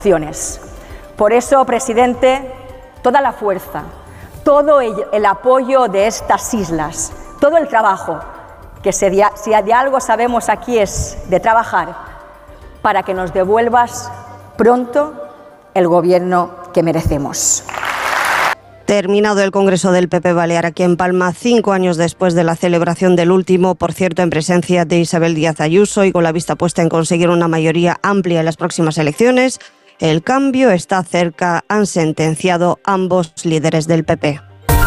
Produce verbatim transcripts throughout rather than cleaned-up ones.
Por eso, presidente, toda la fuerza, todo el, el apoyo de estas islas, todo el trabajo, que si de, si de algo sabemos aquí es de trabajar para que nos devuelvas pronto el gobierno que merecemos. Terminado el Congreso del P P Balear aquí en Palma, cinco años después de la celebración del último, por cierto, en presencia de Isabel Díaz Ayuso y con la vista puesta en conseguir una mayoría amplia en las próximas elecciones, el cambio está cerca, han sentenciado ambos líderes del P P.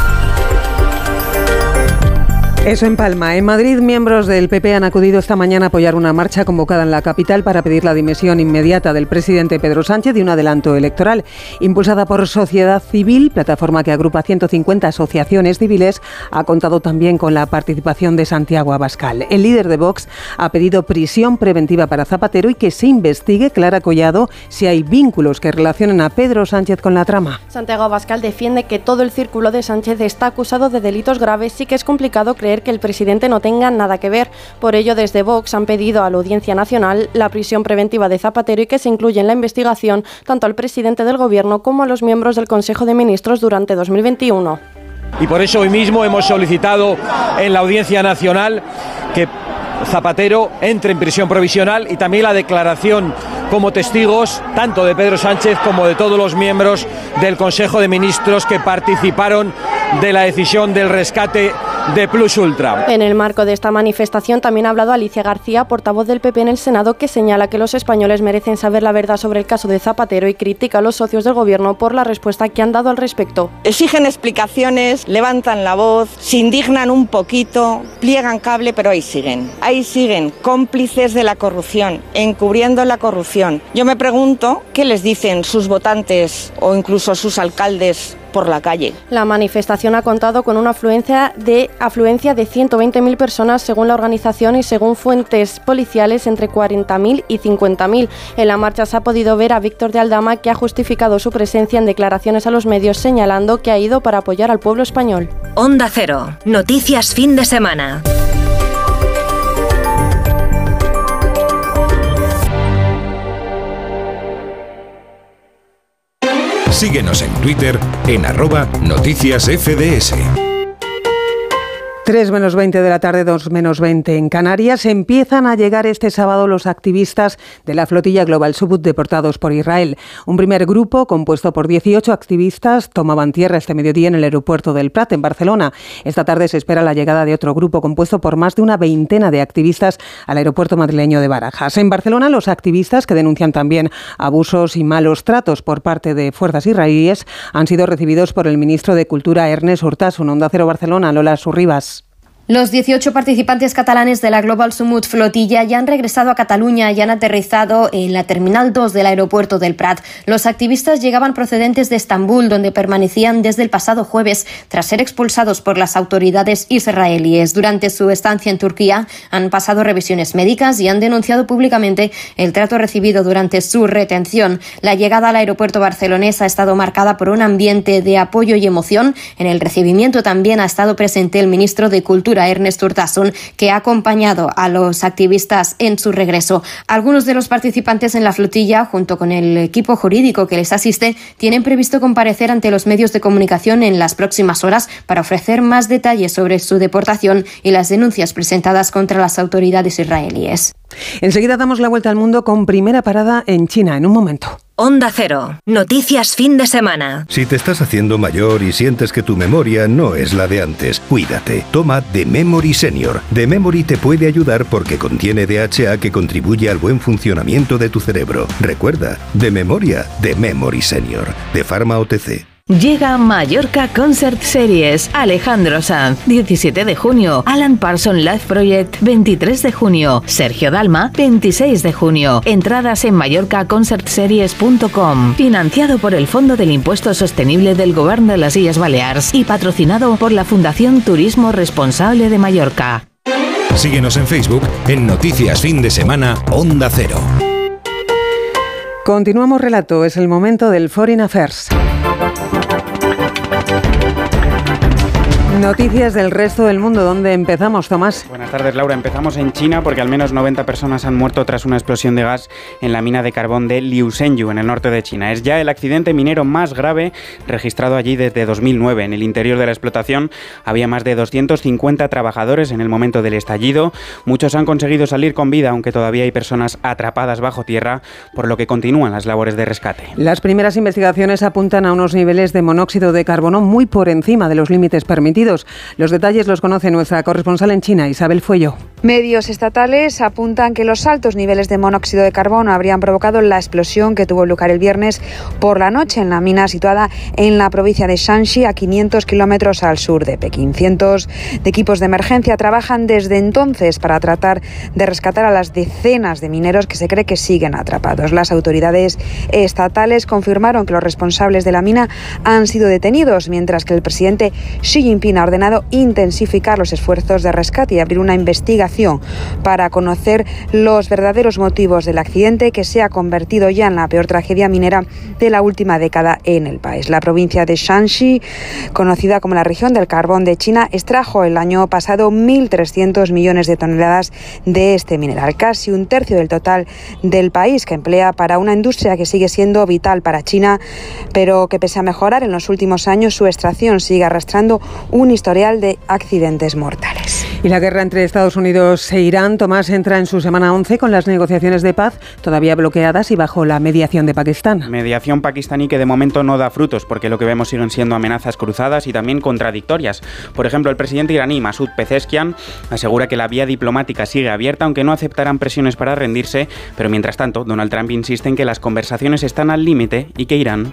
Eso en Palma. En Madrid, miembros del P P han acudido esta mañana a apoyar una marcha convocada en la capital para pedir la dimisión inmediata del presidente Pedro Sánchez y un adelanto electoral. Impulsada por Sociedad Civil, plataforma que agrupa ciento cincuenta asociaciones civiles, ha contado también con la participación de Santiago Abascal. El líder de Vox ha pedido prisión preventiva para Zapatero y que se investigue, Clara Collado, si hay vínculos que relacionen a Pedro Sánchez con la trama. Santiago Abascal defiende que todo el círculo de Sánchez está acusado de delitos graves y que es complicado creer que el presidente no tenga nada que ver. Por ello, desde Vox han pedido a la Audiencia Nacional la prisión preventiva de Zapatero y que se incluya en la investigación tanto al presidente del Gobierno como a los miembros del Consejo de Ministros durante dos mil veintiuno. Y por eso hoy mismo hemos solicitado en la Audiencia Nacional que Zapatero entre en prisión provisional y también la declaración como testigos tanto de Pedro Sánchez como de todos los miembros del Consejo de Ministros que participaron de la decisión del rescate de Plus Ultra. En el marco de esta manifestación también ha hablado Alicia García, portavoz del P P en el Senado, que señala que los españoles merecen saber la verdad sobre el caso de Zapatero y critica a los socios del Gobierno por la respuesta que han dado al respecto. Exigen explicaciones, levantan la voz, se indignan un poquito, pliegan cable, pero ahí siguen. Ahí siguen, cómplices de la corrupción, encubriendo la corrupción. Yo me pregunto qué les dicen sus votantes o incluso sus alcaldes por la calle. La manifestación ha contado con una afluencia de, afluencia de ciento veinte mil personas según la organización y según fuentes policiales entre cuarenta mil y cincuenta mil. En la marcha se ha podido ver a Víctor de Aldama, que ha justificado su presencia en declaraciones a los medios señalando que ha ido para apoyar al pueblo español. Onda Cero. Noticias fin de semana. Síguenos en Twitter en arroba noticias F D S. tres menos veinte de la tarde, dos menos veinte en Canarias. Empiezan a llegar este sábado los activistas de la flotilla Global Subud deportados por Israel. Un primer grupo, compuesto por dieciocho activistas, tomaban tierra este mediodía en el aeropuerto del Prat, en Barcelona. Esta tarde se espera la llegada de otro grupo, compuesto por más de una veintena de activistas, al aeropuerto madrileño de Barajas. En Barcelona, los activistas, que denuncian también abusos y malos tratos por parte de fuerzas israelíes, han sido recibidos por el ministro de Cultura, Ernest Urtasun. Onda Cero Barcelona, Lola Surribas. Los dieciocho participantes catalanes de la Global Subud flotilla ya han regresado a Cataluña y han aterrizado en la Terminal dos del aeropuerto del Prat. Los activistas llegaban procedentes de Estambul, donde permanecían desde el pasado jueves tras ser expulsados por las autoridades israelíes. Durante su estancia en Turquía han pasado revisiones médicas y han denunciado públicamente el trato recibido durante su retención. La llegada al aeropuerto barcelonés ha estado marcada por un ambiente de apoyo y emoción. En el recibimiento también ha estado presente el ministro de Cultura, Ernest Urtasun, que ha acompañado a los activistas en su regreso. Algunos de los participantes en la flotilla, junto con el equipo jurídico que les asiste, tienen previsto comparecer ante los medios de comunicación en las próximas horas para ofrecer más detalles sobre su deportación y las denuncias presentadas contra las autoridades israelíes. Enseguida damos la vuelta al mundo con primera parada en China, en un momento. Onda Cero. Noticias fin de semana. Si te estás haciendo mayor y sientes que tu memoria no es la de antes, cuídate. Toma The Memory Senior. The Memory te puede ayudar porque contiene D H A que contribuye al buen funcionamiento de tu cerebro. Recuerda, de memoria, The Memory Senior. De Pharma O T C. Llega Mallorca Concert Series. Alejandro Sanz, diecisiete de junio. Alan Parsons Live Project, veintitrés de junio. Sergio Dalma, veintiséis de junio. Entradas en mallorca concert series punto com. Financiado por el Fondo del Impuesto Sostenible del Govern de las Illes Balears y patrocinado por la Fundación Turismo Responsable de Mallorca. Síguenos en Facebook en Noticias Fin de Semana Onda Cero. Continuamos relato, es el momento del Foreign Affairs. Noticias del resto del mundo. ¿Dónde empezamos, Tomás? Buenas tardes, Laura. Empezamos en China porque al menos noventa personas han muerto tras una explosión de gas en la mina de carbón de Liushengyu, en el norte de China. Es ya el accidente minero más grave registrado allí desde dos mil nueve. En el interior de la explotación había más de doscientos cincuenta trabajadores en el momento del estallido. Muchos han conseguido salir con vida, aunque todavía hay personas atrapadas bajo tierra, por lo que continúan las labores de rescate. Las primeras investigaciones apuntan a unos niveles de monóxido de carbono muy por encima de los límites permitidos. Los detalles los conoce nuestra corresponsal en China, Isabel Fuello. Medios estatales apuntan que los altos niveles de monóxido de carbono habrían provocado la explosión que tuvo lugar el viernes por la noche en la mina situada en la provincia de Shanxi, a quinientos kilómetros al sur de Pekín. Cientos de equipos de emergencia trabajan desde entonces para tratar de rescatar a las decenas de mineros que se cree que siguen atrapados. Las autoridades estatales confirmaron que los responsables de la mina han sido detenidos, mientras que el presidente Xi Jinping ha ordenado intensificar los esfuerzos de rescate y abrir una investigación para conocer los verdaderos motivos del accidente, que se ha convertido ya en la peor tragedia minera de la última década en el país. La provincia de Shanxi, conocida como la región del carbón de China, extrajo el año pasado mil trescientos millones de toneladas de este mineral, casi un tercio del total del país, que emplea para una industria que sigue siendo vital para China, pero que pese a mejorar en los últimos años, su extracción sigue arrastrando un historial de accidentes mortales. Y la guerra entre Estados Unidos e Irán, Tomás, entra en su semana once con las negociaciones de paz todavía bloqueadas y bajo la mediación de Pakistán. Mediación pakistaní que de momento no da frutos, porque lo que vemos siguen siendo amenazas cruzadas y también contradictorias. Por ejemplo, el presidente iraní Masoud Pezeshkian asegura que la vía diplomática sigue abierta, aunque no aceptarán presiones para rendirse, pero mientras tanto, Donald Trump insiste en que las conversaciones están al límite y que Irán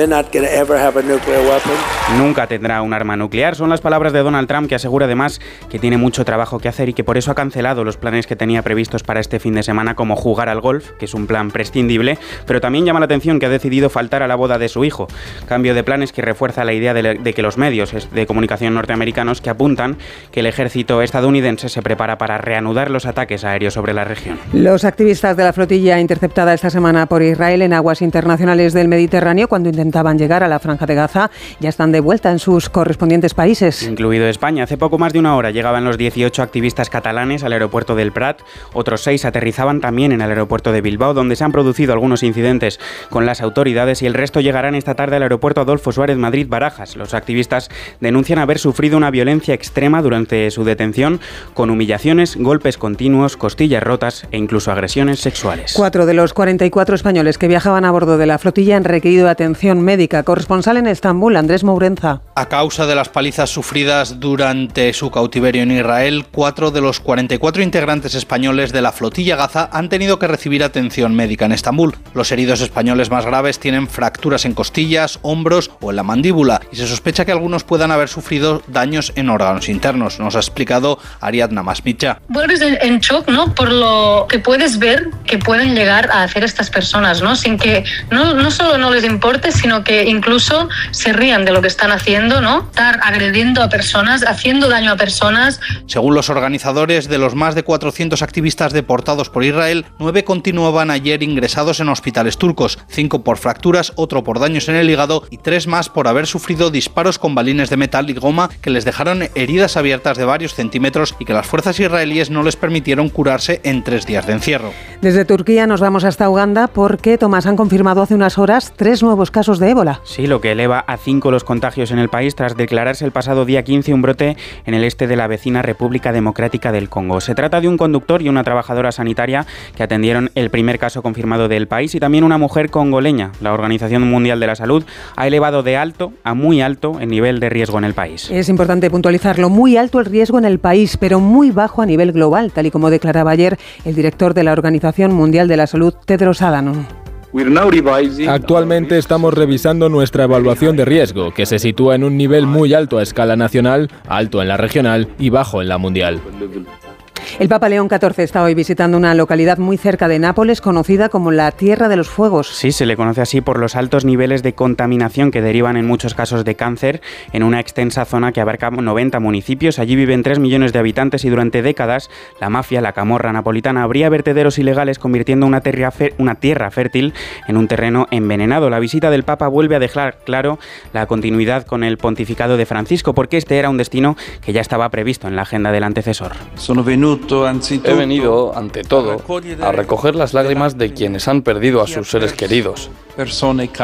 nunca tendrá un arma nuclear. Son las palabras de Donald Trump, que asegura además que tiene mucho trabajo que hacer y que por eso ha cancelado los planes que tenía previstos para este fin de semana, como jugar al golf, que es un plan prescindible, pero también llama la atención que ha decidido faltar a la boda de su hijo. Cambio de planes que refuerza la idea de, le- de que los medios de comunicación norteamericanos que apuntan que el ejército estadounidense se prepara para reanudar los ataques aéreos sobre la región. Los activistas de la flotilla interceptada esta semana por Israel en aguas internacionales del Mediterráneo, cuando intentaban llegar a la Franja de Gaza, ya están de vuelta en sus correspondientes países. Incluido España. Hace poco más de una hora llegaban los dieciocho activistas catalanes al aeropuerto del Prat. Otros seis aterrizaban también en el aeropuerto de Bilbao, donde se han producido algunos incidentes con las autoridades, y el resto llegarán esta tarde al aeropuerto Adolfo Suárez Madrid-Barajas. Los activistas denuncian haber sufrido una violencia extrema durante su detención, con humillaciones, golpes continuos, costillas rotas e incluso agresiones sexuales. Cuatro de los cuarenta y cuatro españoles que viajaban a bordo de la flotilla han requerido atención médica. Corresponsal en Estambul, Andrés Mourenza. A causa de las palizas sufridas durante su cautiverio en Israel, cuatro de los cuarenta y cuatro integrantes españoles de la flotilla Gaza han tenido que recibir atención médica en Estambul. Los heridos españoles más graves tienen fracturas en costillas, hombros o en la mandíbula, y se sospecha que algunos puedan haber sufrido daños en órganos internos. Nos ha explicado Ariadna Masmicha. Vuelves en shock, ¿no? Por lo que puedes ver que pueden llegar a hacer estas personas, ¿no? Sin que no, no solo no les importe, sino que incluso se rían de lo que están haciendo, ¿no? Estar agrediendo a personas, haciendo daño a personas. Según los organizadores, de los más de cuatrocientos activistas deportados por Israel, nueve continuaban ayer ingresados en hospitales turcos, cinco por fracturas, otro por daños en el hígado y tres más por haber sufrido disparos con balines de metal y goma que les dejaron heridas abiertas de varios centímetros y que las fuerzas israelíes no les permitieron curarse en tres días de encierro. Desde Turquía nos vamos hasta Uganda porque, Tomás, han confirmado hace unas horas tres nuevos casos de ébola. Sí, lo que eleva a cinco los contagios en el país tras declararse el pasado día quince un brote en el este de la vecina República Democrática del Congo. Se trata de un conductor y una trabajadora sanitaria que atendieron el primer caso confirmado del país, y también una mujer congoleña. La Organización Mundial de la Salud ha elevado de alto a muy alto el nivel de riesgo en el país. Es importante puntualizarlo, muy alto el riesgo en el país, pero muy bajo a nivel global, tal y como declaraba ayer el director de la Organización Mundial de la Salud, Tedros Adhanom. Actualmente estamos revisando nuestra evaluación de riesgo, que se sitúa en un nivel muy alto a escala nacional, alto en la regional y bajo en la mundial. El Papa León catorce está hoy visitando una localidad muy cerca de Nápoles conocida como la Tierra de los Fuegos. Sí, se le conoce así por los altos niveles de contaminación que derivan en muchos casos de cáncer en una extensa zona que abarca noventa municipios. Allí viven tres millones de habitantes y durante décadas la mafia, la camorra napolitana, abría vertederos ilegales convirtiendo una tierra, una tierra fértil en un terreno envenenado. La visita del Papa vuelve a dejar claro la continuidad con el pontificado de Francisco, porque este era un destino que ya estaba previsto en la agenda del antecesor. He venido, ante todo, a recoger las lágrimas de quienes han perdido a sus seres queridos,